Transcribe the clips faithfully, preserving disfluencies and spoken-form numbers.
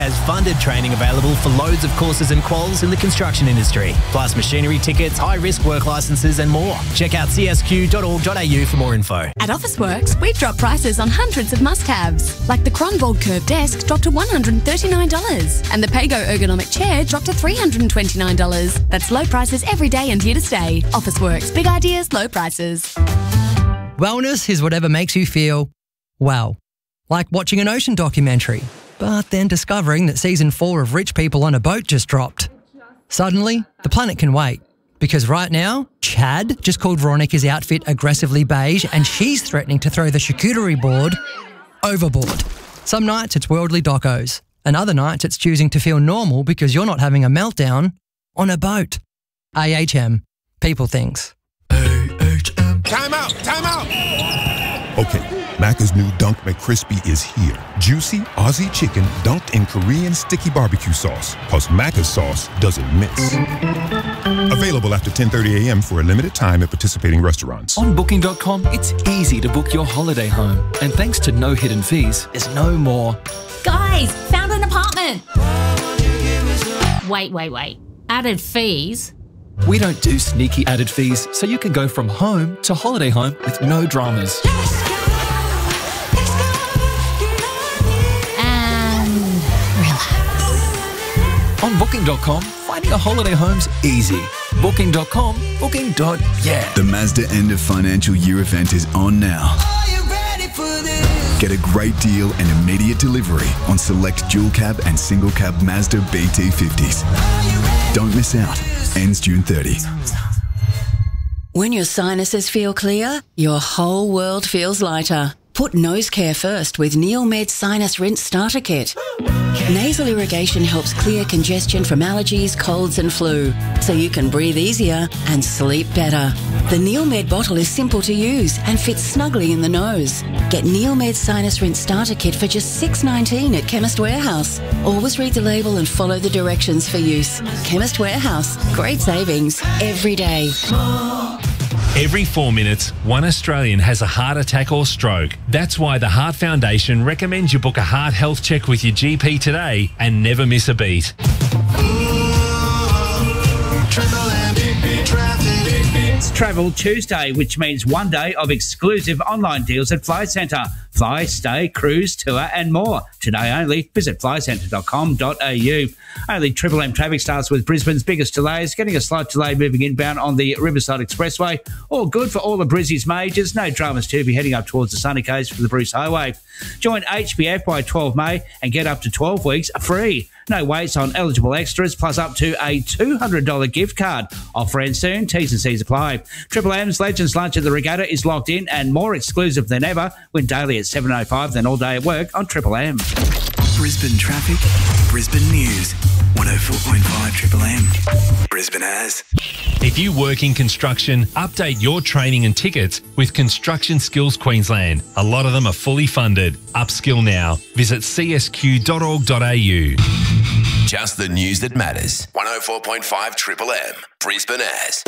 has funded training available for loads of courses and quals in the construction industry, plus machinery tickets, high-risk work licences and more. Check out c s q dot org dot a u for more info. At Officeworks, we've dropped prices on hundreds of must-haves, like the Kronvold Curve Desk dropped to one hundred thirty-nine dollars and the Pago Ergonomic Chair dropped to three hundred twenty-nine dollars. That's low prices every day and here to stay. Officeworks, big ideas, low prices. Wellness is whatever makes you feel well, like watching an ocean documentary, but then discovering that season four of Rich People on a Boat just dropped. Suddenly, the planet can wait, because right now, Chad just called Veronica's outfit aggressively beige and she's threatening to throw the charcuterie board overboard. Some nights it's worldly docos, and other nights it's choosing to feel normal because you're not having a meltdown on a boat. A H M. People things. A H M. Time out! Time out! Okay. Macca's new Dunk McCrispy is here. Juicy Aussie chicken dunked in Korean sticky barbecue sauce. Plus Macca's sauce doesn't miss. Available after ten thirty a m for a limited time at participating restaurants. On booking dot com, it's easy to book your holiday home. And thanks to no hidden fees, there's no more. Guys, found an apartment. Wait, wait, wait. Added fees? We don't do sneaky added fees, so you can go from home to holiday home with no dramas. On booking dot com, finding a holiday home's easy. booking dot com, booking. Yeah. The Mazda end of financial year event is on now. Are you ready for this? Get a great deal and immediate delivery on select dual cab and single cab Mazda B T fifties. Don't miss out. Ends June thirtieth. When your sinuses feel clear, your whole world feels lighter. Put nose care first with Neomed Sinus Rinse Starter Kit. Nasal irrigation helps clear congestion from allergies, colds and flu, so you can breathe easier and sleep better. The Neomed bottle is simple to use and fits snugly in the nose. Get Neomed Sinus Rinse Starter Kit for just six dollars nineteen at Chemist Warehouse. Always read the label and follow the directions for use. Chemist Warehouse. Great savings every day. Every four minutes, one Australian has a heart attack or stroke. That's why the Heart Foundation recommends you book a heart health check with your G P today and never miss a beat. It's Travel Tuesday, which means one day of exclusive online deals at Fly Centre. Fly, stay, cruise, tour and more. Today only, visit fly centre dot com dot a u. Only Triple M traffic starts with Brisbane's biggest delays, getting a slight delay moving inbound on the Riverside Expressway. All good for all of Brizzy's majors. No dramas too. Be heading up towards the sunny coast for the Bruce Highway. Join H B F by twelve May and get up to twelve weeks free. No waits on eligible extras, plus up to a two hundred dollars gift card. Offer ends soon. T's and C's apply. Triple M's Legends Lunch at the Regatta is locked in and more exclusive than ever. Win daily at seven oh five, then all day at work on Triple M. Brisbane traffic, Brisbane news, one oh four point five Triple M. Brisbane has. If you work in construction, update your training and tickets with Construction Skills Queensland. A lot of them are fully funded. Upskill now. Visit c s q dot org dot a u. Just the news that matters. one oh four point five Triple M. Brisbane has.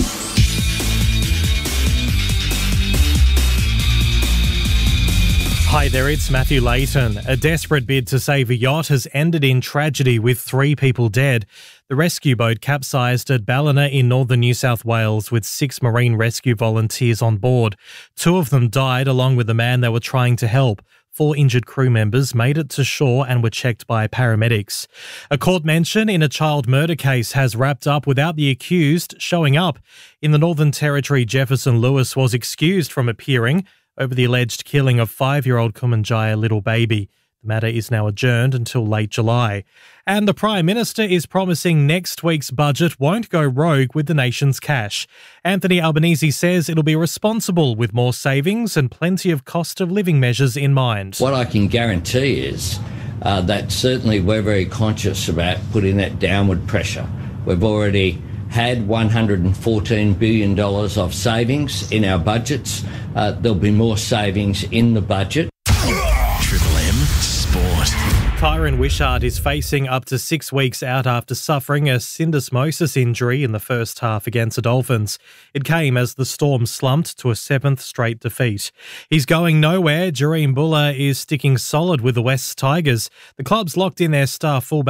Hi there, it's Matthew Layton. A desperate bid to save a yacht has ended in tragedy with three people dead. The rescue boat capsized at Ballina in northern New South Wales with six marine rescue volunteers on board. Two of them died along with the man they were trying to help. Four injured crew members made it to shore and were checked by paramedics. A court mention in a child murder case has wrapped up without the accused showing up. In the Northern Territory, Jefferson Lewis was excused from appearing over the alleged killing of five-year-old Kumanjaya little baby. The matter is now adjourned until late July. And the Prime Minister is promising next week's budget won't go rogue with the nation's cash. Anthony Albanese says it'll be responsible with more savings and plenty of cost of living measures in mind. What I can guarantee is uh, that certainly we're very conscious about putting that downward pressure. We've already had one hundred fourteen billion dollars of savings in our budgets. Uh, there'll be more savings in the budget. Triple M Sport. Kyron Wishart is facing up to six weeks out after suffering a syndesmosis injury in the first half against the Dolphins. It came as the Storm slumped to a seventh straight defeat. He's going nowhere. Jahream Bula is sticking solid with the West Tigers. The club's locked in their star fullback